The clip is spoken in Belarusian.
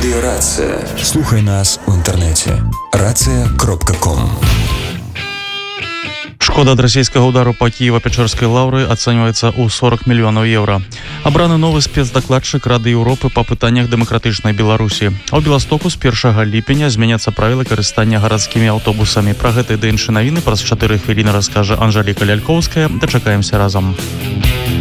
Радыё Рацыя. Слухай нас у інтэрнэце. Рацыя.ком. Шкода ад расійскага удару па Кіева-Пячорскай лаўры ацэньваецца ў 40 мільёнаў еўра. Абраны новы спецдакладчык Рады Еўропы па пытаннях дэмакратычнай Беларусі. А ў Беластоку з 1 ліпеня зменяцца правілы карыстання гарадскімі аўтобусамі. Пра гэта і ды іншыя навіны праз 4 хвіліны раскажа Анжэліка Лялькоўская. Дачакаемся разам.